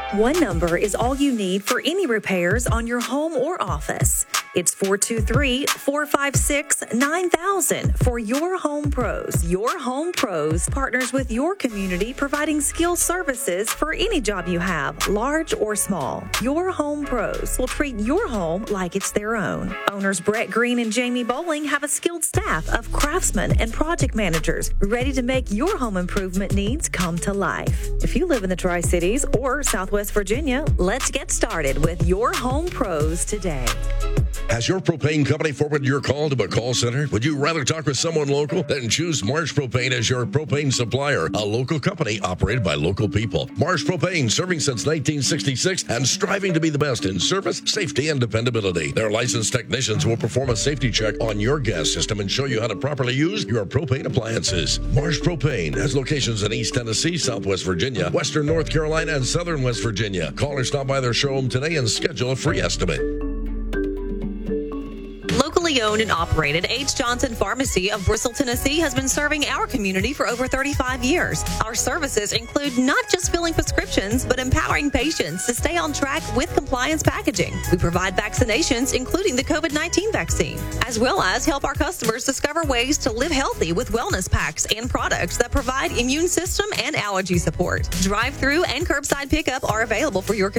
One number is all you need for any repairs on your home or office. It's 423-456-9000 for Your Home Pros. Your Home Pros partners with your community, providing skilled services for any job you have, large or small. Your Home Pros will treat your home like it's their own. Owners Brett Green and Jamie Bowling have a skilled staff of craftsmen and project managers ready to make your home improvement needs come to life. If you live in the Tri-Cities or Southwest Virginia, let's get started with Your Home Pros today. Has your propane company forwarded your call to a call center? Would you rather talk with someone local? Then choose Marsh Propane as your propane supplier, a local company operated by local people. Marsh Propane, serving since 1966 and striving to be the best in service, safety, and dependability. Their licensed technicians will perform a safety check on your gas system and show you how to properly use your propane appliances. Marsh Propane has locations in East Tennessee, Southwest Virginia, Western North Carolina, and Southern West Virginia. Call or stop by their showroom today and schedule a free estimate. Locally owned and operated, H. Johnson Pharmacy of Bristol, Tennessee has been serving our community for over 35 years. Our services include not just filling prescriptions, but empowering patients to stay on track with compliance packaging. We provide vaccinations, including the COVID-19 vaccine, as well as help our customers discover ways to live healthy with wellness packs and products that provide immune system and allergy support. Drive-through and curbside pickup are available for your